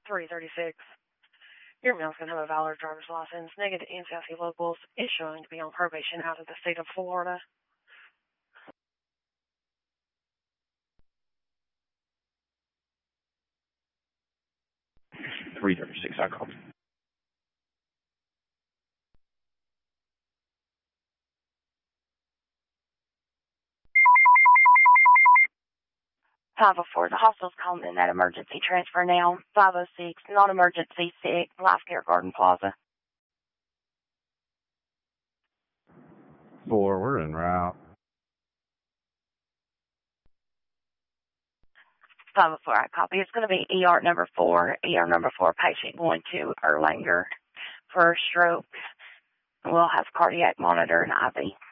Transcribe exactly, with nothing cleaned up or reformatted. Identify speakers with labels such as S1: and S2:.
S1: three thirty-six. Your male can have a valid driver's license. Negative N C I C locals is showing to be on probation out of the state of Florida.
S2: three thirty-six, I called.
S3: five oh four, the hospital's calling in that emergency transfer now. five oh six, non-emergency, sick, Life Care Garden Plaza.
S4: Four, we're en route.
S3: five oh four, I copy. It's going to be E R number four, E R number four, patient going to Erlanger for a stroke. We'll have cardiac monitor and I V.